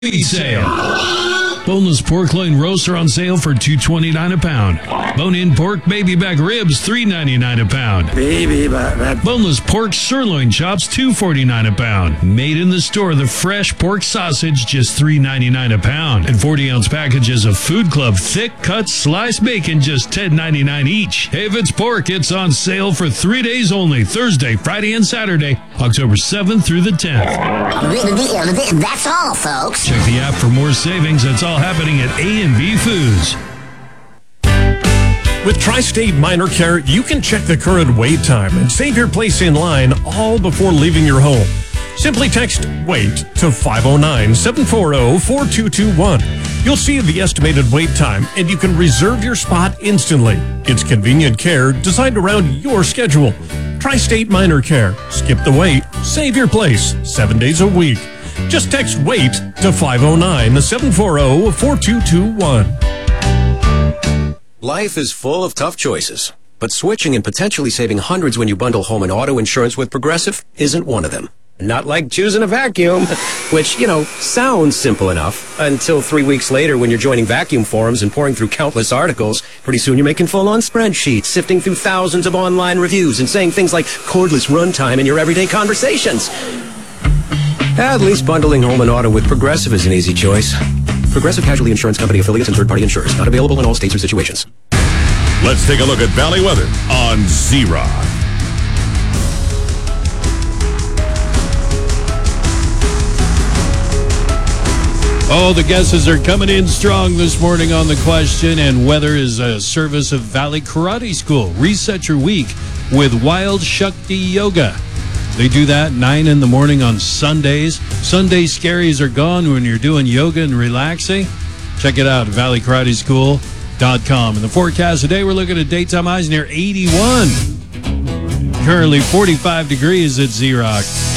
Meat sale. Boneless pork loin roasts are on sale for $2.29 a pound. Bone-in pork baby back ribs $3.99 a pound. Boneless pork sirloin chops $2.49 a pound. Made in the store, the fresh pork sausage just $3.99 a pound. And 40-ounce packages of Food Club thick cut sliced bacon just $10.99 each. If it's pork, it's on sale for 3 days only. Thursday, Friday, and Saturday, October 7th through the 10th. That's all, folks. Check the app for more savings. That's all happening at A&B Foods. With Tri-State Minor Care, you can check the current wait time and save your place in line all before leaving your home. Simply text WAIT to 509-740-4221. You'll see the estimated wait time, and you can reserve your spot instantly. It's convenient care designed around your schedule. Tri-State Minor Care. Skip the wait. Save your place 7 days a week. Just text WAIT to 509-740-4221. Life is full of tough choices, but switching and potentially saving hundreds when you bundle home and auto insurance with Progressive isn't one of them. Not like choosing a vacuum, which, sounds simple enough until 3 weeks later when you're joining vacuum forums and pouring through countless articles. Pretty soon you're making full-on spreadsheets, sifting through thousands of online reviews and saying things like cordless runtime in your everyday conversations. At least bundling home and auto with Progressive is an easy choice. Progressive Casualty Insurance Company affiliates and third-party insurers. Not available in all states or situations. Let's take a look at Valley weather on Z-Rock. Oh, the guesses are coming in strong this morning on the question, and weather is a service of Valley Karate School. Reset your week with Wild Shakti Yoga. They do that 9 in the morning on Sundays. Sunday scaries are gone when you're doing yoga and relaxing. Check it out at valleykarateschool.com. In the forecast today, we're looking at daytime highs near 81. Currently 45 degrees at Z-Rock.